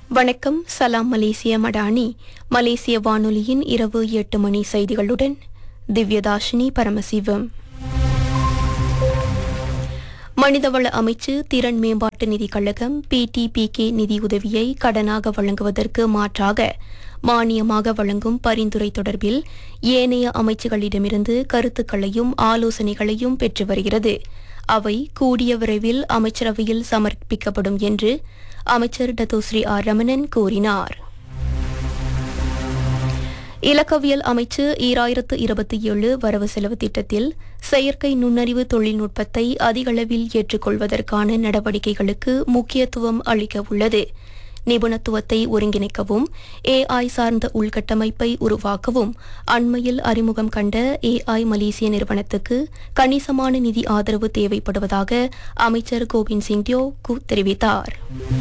வணக்கம். சலாம் மலேசிய மடானி. மலேசிய வானொலியின் இரவு 8 மணி செய்திகளுடன் திவ்யதாஷினி பரமசிவம். மனிதவள அமைச்சு திறன் மேம்பாட்டு நிதிக் கழகம் PTPK நிதியுதவியை கடனாக வழங்குவதற்கு மாற்றாக மானியமாக வழங்கும் பரிந்துரை தொடர்பில் ஏனைய அமைச்சுகளிடமிருந்து கருத்துக்களையும் ஆலோசனைகளையும் பெற்று வருகிறது. அவை கூடிய விரைவில் அமைச்சரவையில் சமர்ப்பிக்கப்படும் என்று அமைச்சர் டத்தோஸ்ரீ ஆர் ரமணன் கூறினார். இலக்கவியல் அமைச்சு 2027 வரவு செலவு திட்டத்தில் செயற்கை நுண்ணறிவு தொழில்நுட்பத்தை அதிகளவில் ஏற்றுக்கொள்வதற்கான நடவடிக்கைகளுக்கு முக்கியத்துவம் அளிக்க உள்ளது. நிபுணத்துவத்தை ஒருங்கிணைக்கவும் AI சார்ந்த உள்கட்டமைப்பை உருவாக்கவும் அண்மையில் அறிமுகம் கண்ட AI மலேசிய நிறுவனத்துக்கு கணிசமான நிதி ஆதரவு தேவைப்படுவதாக அமைச்சர் கோபிந்த் சிங் தியோ தெரிவித்தார்.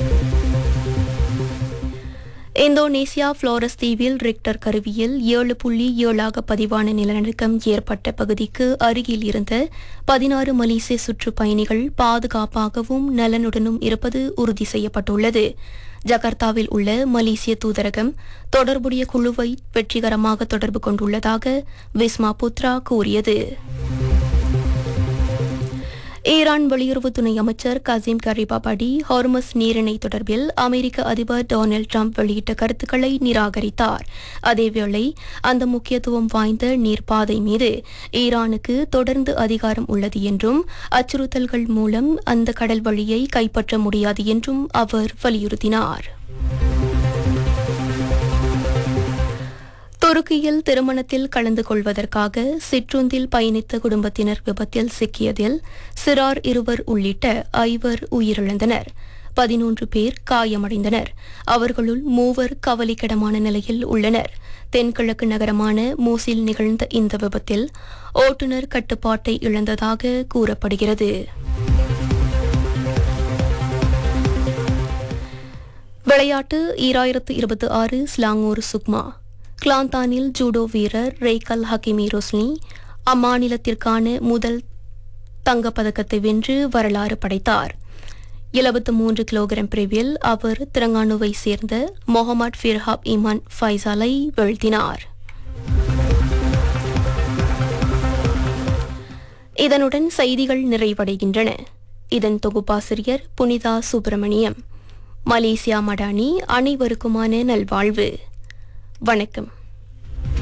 இந்தோனேசியா புளோரஸ் தீவில் ரிக்டர் கருவியில் 7.7 பதிவான நிலநடுக்கம் ஏற்பட்ட பகுதிக்கு அருகில் இருந்த 16 மலேசிய சுற்றுப்பயணிகள் பாதுகாப்பாகவும் நலனுடனும் இருப்பது உறுதி செய்யப்பட்டுள்ளது. ஜகார்த்தாவில் உள்ள மலேசிய தூதரகம் தொடர்புடைய குழுவை வெற்றிகரமாக தொடர்பு கொண்டுள்ளதாக விஸ்மா புத்ரா கூறியது. ஈரான் வெளியுறவு துணை அமைச்சர் கசீம் கரிபாபடி ஹார்மஸ் நீரிணை தொடர்பில் அமெரிக்க அதிபர் டொனால்டு டிரம்ப் வெளியிட்ட கருத்துக்களை நிராகரித்தார். அதேவேளை அந்த முக்கியத்துவம் வாய்ந்த நீர்ப்பாதை மீது ஈரானுக்கு தொடர்ந்து அதிகாரம் உள்ளது என்றும் அச்சுறுத்தல்கள் மூலம் அந்த கடல் வழியை கைப்பற்ற முடியாது என்றும் அவர் வலியுறுத்தினார். துருக்கியில் திருமணத்தில் கலந்து கொள்வதற்காக சிற்றுந்தில் பயணித்த குடும்பத்தினர் விபத்தில் சிக்கியதில் சிறார் 2 உள்ளிட்ட 5 உயிரிழந்தனர். 11 பேர் காயமடைந்தனர். அவர்களுள் 3 கவலைக்கிடமான நிலையில் உள்ளனர். தென்கிழக்கு நகரமான மூசில் நிகழ்ந்த இந்த விபத்தில் ஓட்டுநர் கட்டுப்பாட்டை இழந்ததாக கூறப்படுகிறது. விளையாட்டு 2026 ஸ்லாங்கூர் சுக்மா கிளாந்தானில் ஜூடோ வீரர் ரேக்கல் ஹக்கிமி ரோஸ்னி அம்மாநிலத்திற்கான முதல் தங்கப்பதக்கத்தை வென்று வரலாறு படைத்தார். 73 கிலோகிராம் பிரிவில் அவர் திரங்கானுவை சேர்ந்த முகமது ஃபிர்ஹாப் இமான் ஃபைசாலை வீழ்த்தினார். இதனுடன் செய்திகள் நிறைவடைகின்றன. இதன் தொகுப்பாசிரியர் புனிதா சுப்பிரமணியம். மலேசியா மடானி. அனைவருக்குமான நல்வாழ்வு. வணக்கம்.